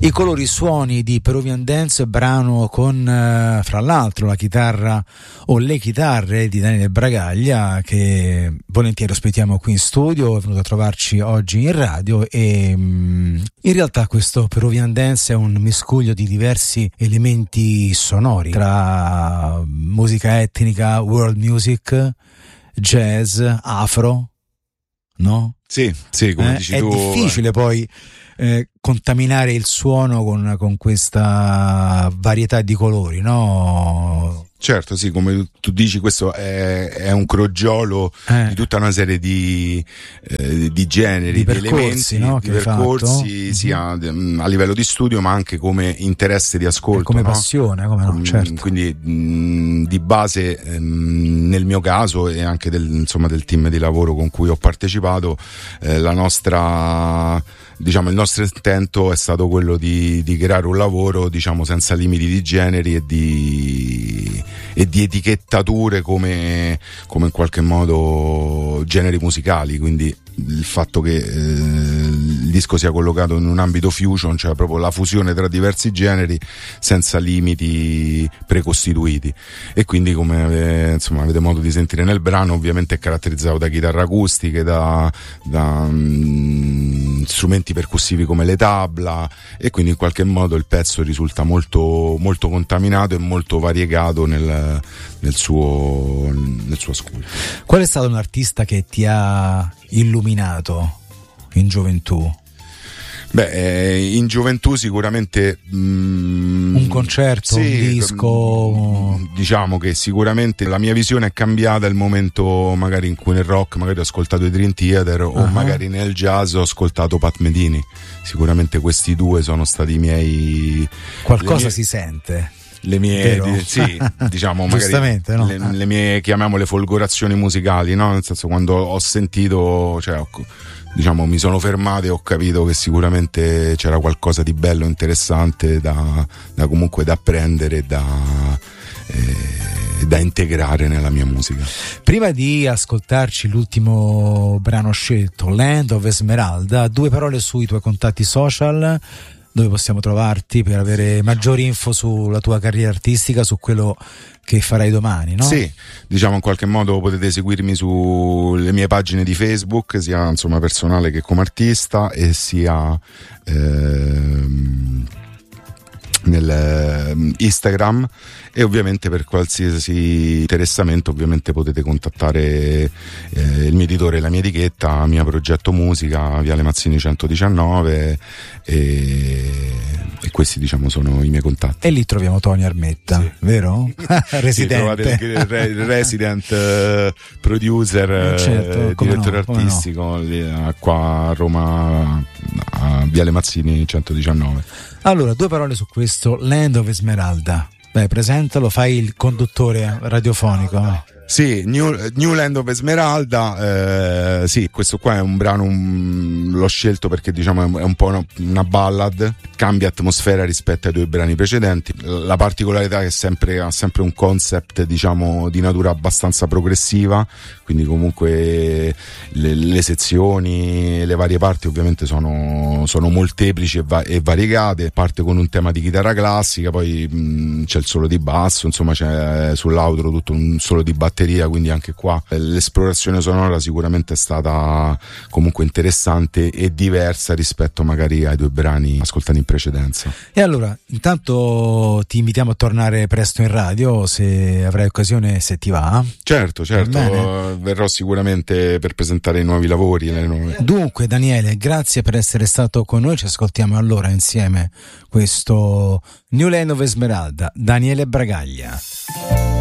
I colori suoni di Peruvian Dance, brano con fra l'altro la chitarra o le chitarre di Daniele Bragaglia, che volentieri ospitiamo qui in studio, è venuto a trovarci oggi in radio. E in realtà questo Peruvian Dance è un miscuglio di diversi elementi sonori, tra musica etnica, world music, jazz, afro, no? Sì, come dici tu. È difficile poi contaminare il suono con questa varietà di colori, no? Certo, sì, come tu dici, questo è un crogiolo di tutta una serie di generi, di percorsi, elementi, no? di percorsi, sia a livello di studio ma anche come interesse di ascolto, come no? passione, come no? Certo. Quindi di base, nel mio caso e anche del team di lavoro con cui ho partecipato, il nostro intento è stato quello di creare un lavoro, senza limiti di generi e di etichettature come in qualche modo generi musicali. Quindi il fatto che il disco sia collocato in un ambito fusion, cioè proprio la fusione tra diversi generi senza limiti precostituiti, e quindi come avete modo di sentire nel brano, ovviamente è caratterizzato da chitarre acustiche, da strumenti percussivi come le tabla, e quindi in qualche modo il pezzo risulta molto, molto contaminato e molto variegato nel suo ascolto. Qual è stato un artista che ti ha illuminato in gioventù? In gioventù sicuramente un concerto, un disco. Diciamo che sicuramente la mia visione è cambiata il momento magari in cui nel rock magari ho ascoltato i Dream Theater, o magari nel jazz ho ascoltato Pat Metheny. Sicuramente questi due sono stati i miei. Qualcosa si sente. Le mie, magari no? le mie, chiamiamole, folgorazioni musicali, no? Nel senso, quando ho sentito, mi sono fermato e ho capito che sicuramente c'era qualcosa di bello, interessante da comunque da apprendere e da integrare nella mia musica. Prima di ascoltarci l'ultimo brano scelto, Land of Esmeralda, 2 parole sui tuoi contatti social, dove possiamo trovarti per avere maggiori info sulla tua carriera artistica, su quello che farai domani, no? Sì, in qualche modo potete seguirmi sulle mie pagine di Facebook, sia personale che come artista, e sia nel Instagram, e ovviamente per qualsiasi interessamento ovviamente potete contattare il mio editore, la mia etichetta, Mia Progetto Musica, Viale Mazzini 119, e questi sono i miei contatti. E lì troviamo Tony Armetta, sì. Vero? Sì, Residente. trovate il resident producer, direttore artistico, no. Qua a Roma, a Viale Mazzini 119. Allora, 2 parole su questo Land of Esmeralda. Presentalo, fai il conduttore radiofonico. Sì, New Land of Esmeralda, sì, questo qua è un brano, l'ho scelto perché è un po' una ballad, cambia atmosfera rispetto ai 2 brani precedenti. La particolarità è che ha sempre un concept di natura abbastanza progressiva, quindi comunque le sezioni, le varie parti ovviamente sono molteplici e variegate. Parte con un tema di chitarra classica, poi c'è il solo di basso, c'è sull'outro tutto un solo di batteria, quindi anche qua l'esplorazione sonora sicuramente è stata comunque interessante e diversa rispetto magari ai 2 brani ascoltati in precedenza. E allora, intanto ti invitiamo a tornare presto in radio, se avrai occasione, se ti va. Certo, verrò sicuramente per presentare i nuovi lavori. Dunque Daniele, grazie per essere stato con noi, ci ascoltiamo allora insieme questo New Land of Esmeralda, Daniele Bragaglia.